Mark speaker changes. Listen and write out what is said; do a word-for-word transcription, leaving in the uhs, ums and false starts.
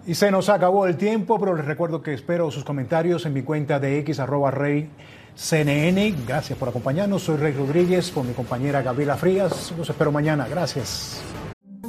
Speaker 1: Y se nos acabó el tiempo, pero les recuerdo que espero sus comentarios en mi cuenta de X, arroba Rey C N N. Gracias por acompañarnos. Soy Rey Rodríguez con mi compañera Gabriela Frías. Los espero mañana. Gracias.